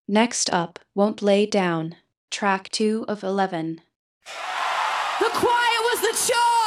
Next up, Won't Lay Down, track 2 of 11. The Quiet was the choice!